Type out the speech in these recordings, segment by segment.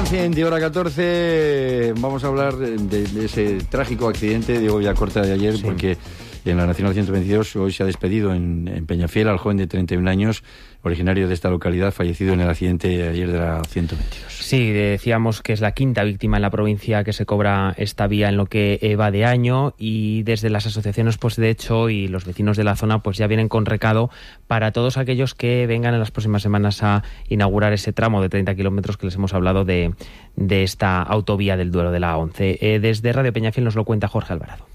avance de hora 14. Vamos a hablar de ese trágico accidente de Villacorta de ayer, sí. Porque en la Nacional 122 hoy se ha despedido en Peñafiel al joven de 31 años, originario de esta localidad, fallecido en el accidente ayer de la 122. Sí, decíamos que es la quinta víctima en la provincia que se cobra esta vía en lo que va de año, y desde las asociaciones, pues de hecho, y los vecinos de la zona, pues ya vienen con recado para todos aquellos que vengan en las próximas semanas a inaugurar ese tramo de 30 kilómetros que les hemos hablado de esta autovía del Duero de la A11. Desde Radio Peñafiel nos lo cuenta Jorge Alvarado.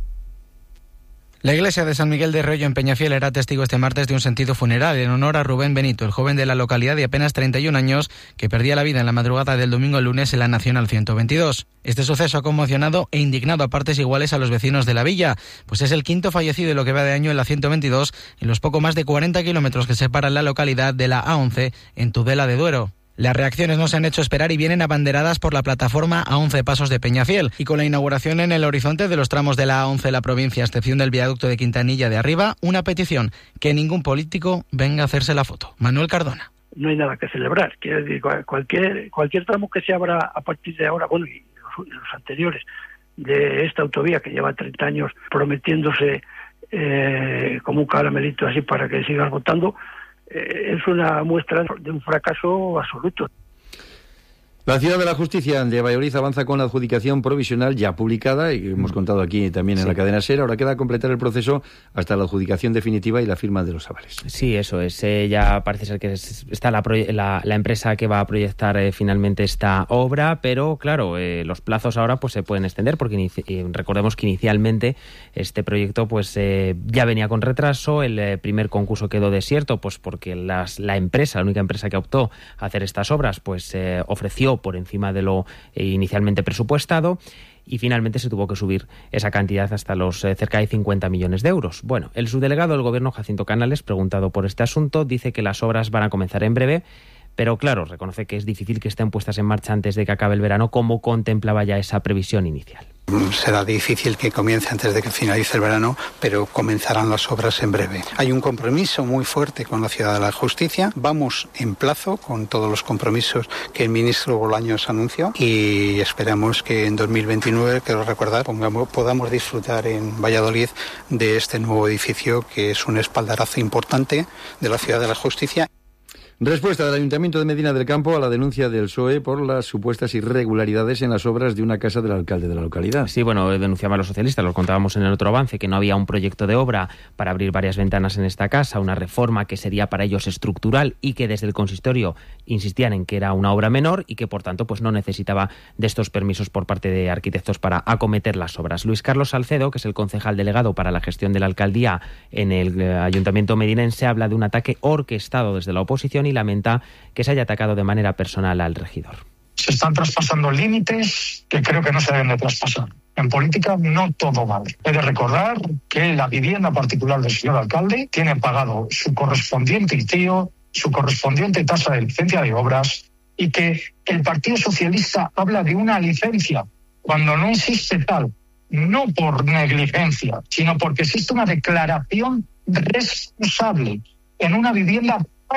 La iglesia de San Miguel de Rollo en Peñafiel era testigo este martes de un sentido funeral en honor a Rubén Benito, el joven de la localidad de apenas 31 años que perdía la vida en la madrugada del domingo al lunes en la Nacional 122. Este suceso ha conmocionado e indignado a partes iguales a los vecinos de la villa, pues es el quinto fallecido en lo que va de año en la 122 en los poco más de 40 kilómetros que separan la localidad de la A11 en Tudela de Duero. Las reacciones no se han hecho esperar y vienen abanderadas por la plataforma a 11 Pasos de Peñafiel, y con la inauguración en el horizonte de los tramos de la A11 de la provincia, a excepción del viaducto de Quintanilla de arriba, una petición: que ningún político venga a hacerse la foto. Manuel Cardona. No hay nada que celebrar. Quiero decir, cualquier tramo que se abra a partir de ahora, bueno, y los anteriores, de esta autovía que lleva 30 años prometiéndose como un caramelito así para que sigas votando, es una muestra de un fracaso absoluto. La Ciudad de la Justicia de Valladolid avanza con la adjudicación provisional ya publicada, y hemos contado aquí también en la cadena SER. Ahora queda completar el proceso hasta la adjudicación definitiva y la firma de los avales. Sí, eso es. Ya parece ser que está la empresa que va a proyectar finalmente esta obra, pero claro, los plazos ahora pues se pueden extender, porque recordemos que inicialmente este proyecto pues ya venía con retraso. El primer concurso quedó desierto, pues porque la única empresa que optó a hacer estas obras pues ofreció por encima de lo inicialmente presupuestado, y finalmente se tuvo que subir esa cantidad hasta los cerca de 50 millones de euros. Bueno, el subdelegado del Gobierno, Jacinto Canales, preguntado por este asunto, dice que las obras van a comenzar en breve, pero claro, reconoce que es difícil que estén puestas en marcha antes de que acabe el verano, como contemplaba ya esa previsión inicial. Será difícil que comience antes de que finalice el verano, pero comenzarán las obras en breve. Hay un compromiso muy fuerte con la Ciudad de la Justicia. Vamos en plazo con todos los compromisos que el ministro Bolaños anunció, y esperamos que en 2029, quiero recordar, podamos disfrutar en Valladolid de este nuevo edificio, que es un espaldarazo importante de la Ciudad de la Justicia. Respuesta del Ayuntamiento de Medina del Campo a la denuncia del PSOE por las supuestas irregularidades en las obras de una casa del alcalde de la localidad. Sí, bueno, denunciaban los socialistas, lo contábamos en el otro avance, que no había un proyecto de obra para abrir varias ventanas en esta casa, una reforma que sería para ellos estructural, y que desde el consistorio insistían en que era una obra menor y que por tanto pues no necesitaba de estos permisos por parte de arquitectos para acometer las obras. Luis Carlos Salcedo, que es el concejal delegado para la gestión de la alcaldía en el Ayuntamiento medinense, habla de un ataque orquestado desde la oposición y lamenta que se haya atacado de manera personal al regidor. Se están traspasando límites que creo que no se deben de traspasar. En política no todo vale. He de recordar que la vivienda particular del señor alcalde tiene pagado su correspondiente ITEO, su correspondiente tasa de licencia de obras, y que el Partido Socialista habla de una licencia cuando no existe tal, no por negligencia, sino porque existe una declaración responsable en una vivienda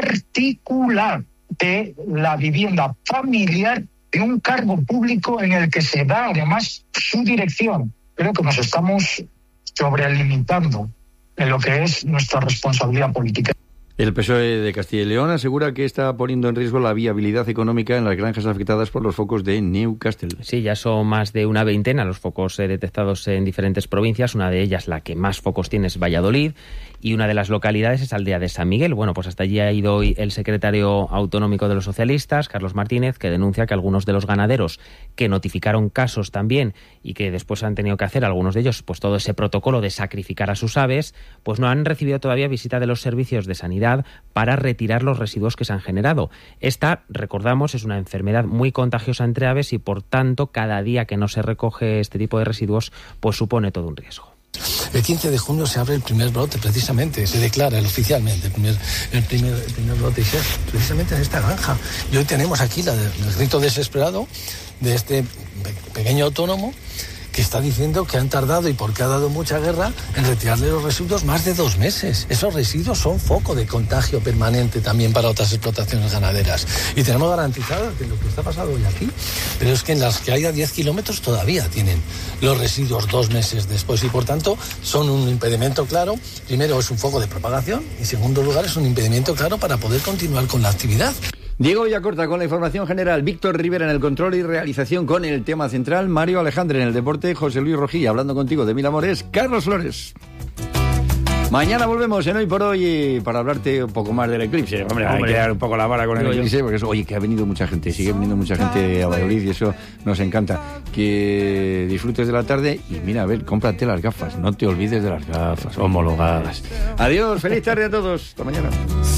particular de la vivienda familiar de un cargo público en el que se da además su dirección. Creo que nos estamos sobrelimitando en lo que es nuestra responsabilidad política. El PSOE de Castilla y León asegura que está poniendo en riesgo la viabilidad económica en las granjas afectadas por los focos de Newcastle. Sí, ya son más de una veintena los focos detectados en diferentes provincias. Una de ellas, la que más focos tiene, es Valladolid, y una de las localidades es Aldea de San Miguel. Bueno, pues hasta allí ha ido hoy el secretario autonómico de los socialistas, Carlos Martínez, que denuncia que algunos de los ganaderos que notificaron casos también y que después han tenido que hacer, algunos de ellos, pues todo ese protocolo de sacrificar a sus aves, pues no han recibido todavía visita de los servicios de sanidad para retirar los residuos que se han generado. Esta, recordamos, es una enfermedad muy contagiosa entre aves, y por tanto cada día que no se recoge este tipo de residuos pues supone todo un riesgo. El 15 de junio se abre el primer brote, precisamente, se declara oficialmente el primer brote, y es precisamente en esta granja. Y hoy tenemos aquí el grito desesperado de este pequeño autónomo que está diciendo que han tardado, y porque ha dado mucha guerra, en retirarle los residuos más de 2 meses. Esos residuos son foco de contagio permanente también para otras explotaciones ganaderas. Y tenemos garantizado que lo que está pasando hoy aquí, pero es que en las que hay a 10 kilómetros todavía tienen los residuos 2 meses después, y por tanto son un impedimento claro. Primero, es un foco de propagación, y en segundo lugar, es un impedimento claro para poder continuar con la actividad. Diego Villacorta con la información general, Víctor Rivera en el control y realización con el tema central, Mario Alejandre en el deporte, José Luis Rojilla hablando contigo de Mil Amores, Carlos Flores. Mañana volvemos en Hoy por Hoy para hablarte un poco más del eclipse. Hombre, hay que dar un poco la vara con el eclipse, porque eso, oye, que ha venido mucha gente, sigue viniendo mucha gente a Valladolid y eso nos encanta. Que disfrutes de la tarde y mira, a ver, cómprate las gafas, no te olvides de las gafas homologadas. Adiós, feliz tarde a todos, hasta mañana.